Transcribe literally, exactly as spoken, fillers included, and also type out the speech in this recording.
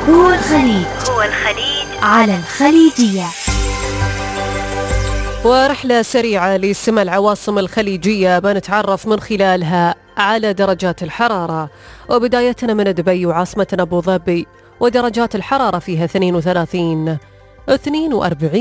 هو الخليج هو الخليج على الخليجية. ورحلة سريعة لسمع العواصم الخليجية بنتعرف من خلالها على درجات الحرارة، وبدايتنا من دبي وعاصمة أبو ظبي، ودرجات الحرارة فيها اثنين وثلاثين اثنين وأربعين